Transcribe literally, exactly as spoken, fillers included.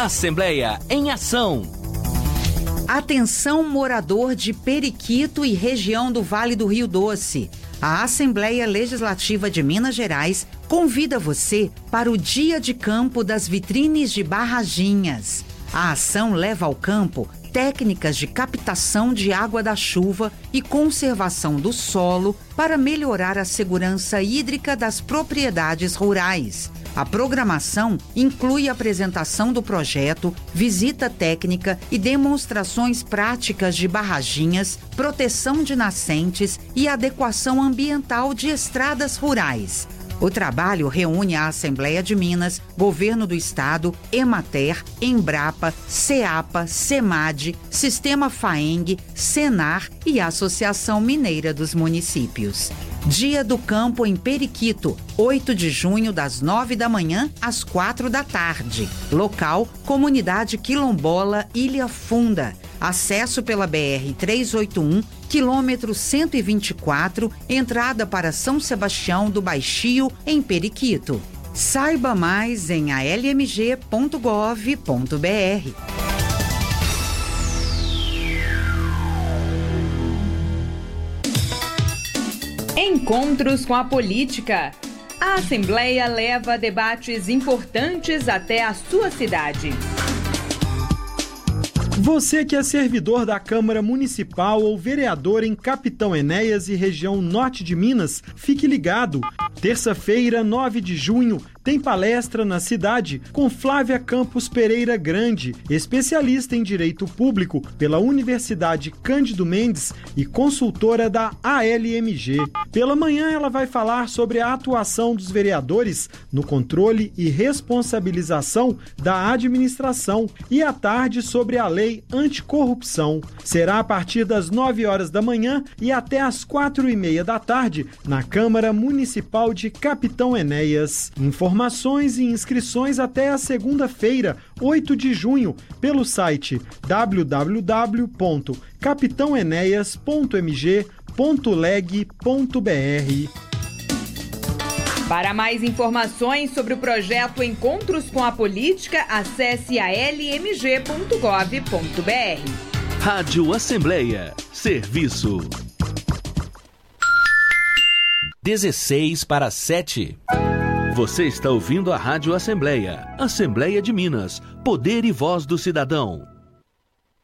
Assembleia em Ação. Atenção, morador de Periquito e região do Vale do Rio Doce. A Assembleia Legislativa de Minas Gerais convida você para o Dia de Campo das Vitrines de Barraginhas. A ação leva ao campo técnicas de captação de água da chuva e conservação do solo para melhorar a segurança hídrica das propriedades rurais. A programação inclui apresentação do projeto, visita técnica e demonstrações práticas de barraginhas, proteção de nascentes e adequação ambiental de estradas rurais. O trabalho reúne a Assembleia de Minas, Governo do Estado, Emater, Embrapa, SEAPA, SEMAD, Sistema FAENG, Senar e Associação Mineira dos Municípios. Dia do Campo em Periquito, oito de junho, das nove da manhã às quatro da tarde. Local, Comunidade Quilombola Ilha Funda. Acesso pela B R trezentos e oitenta e um, quilômetro cento e vinte e quatro, entrada para São Sebastião do Baixio, em Periquito. Saiba mais em a l m g ponto gov ponto b r. Encontros com a política. A Assembleia leva debates importantes até a sua cidade. Você que é servidor da Câmara Municipal ou vereador em Capitão Enéas e região norte de Minas, fique ligado. Terça-feira, nove de junho, tem palestra na cidade com Flávia Campos Pereira Grande, especialista em Direito Público pela Universidade Cândido Mendes e consultora da A L M G. Pela manhã ela vai falar sobre a atuação dos vereadores no controle e responsabilização da administração e à tarde sobre a lei anticorrupção. Será a partir das nove horas da manhã e até às quatro e meia da tarde na Câmara Municipal de Capitão Enéas. Informações e inscrições até a segunda-feira, oito de junho, pelo site w w w ponto capitão enéas ponto m g ponto leg ponto b r. Para mais informações sobre o projeto Encontros com a Política, acesse a l m g ponto gov ponto b r. Rádio Assembleia. Serviço. dezesseis para sete. Você está ouvindo a Rádio Assembleia. Assembleia de Minas. Poder e voz do cidadão.